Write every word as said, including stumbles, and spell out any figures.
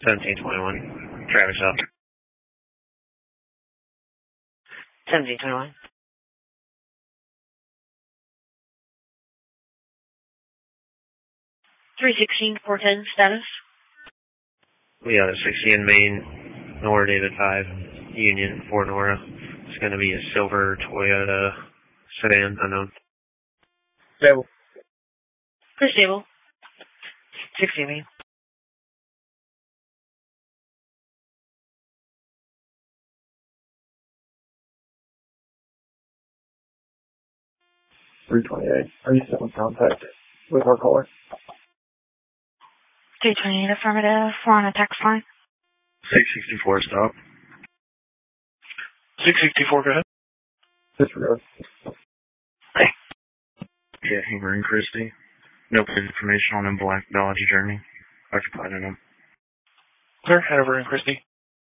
seventeen twenty-one. Travis up. seventeen twenty-one. three sixteen, four ten, status. We got a sixty in Maine, Nora David five, Union, four Nora. It's going to be a silver Toyota sedan, unknown. Stable. Pretty stable. sixty, Maine. three twenty-eight. Are you still in contact with our caller? three twenty-eight, affirmative. We're on a text line. six sixty-four, stop. six sixty-four, go ahead. Disregard. Hey. Yeah, Hamer and Christie. No information on them Black Dodge Journey. Occupied in them. Clear, head over in Christie.